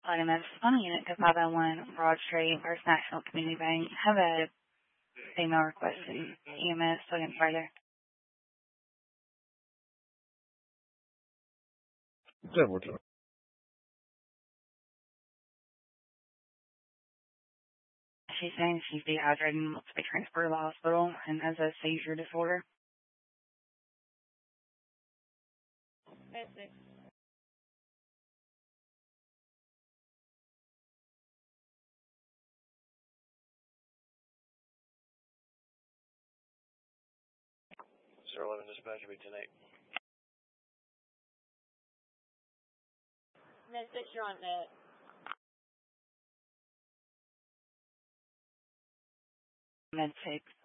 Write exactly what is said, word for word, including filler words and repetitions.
Item is on a unit to five oh one Broad Street, First National Community Bank. Have a female requesting E M S looking further. Several times. She's saying she's dehydrated and wants to be transferred to the hospital and has a seizure disorder. Basic. Sir eleven dispatch will be ten eight. Med six, you're on net. Med six.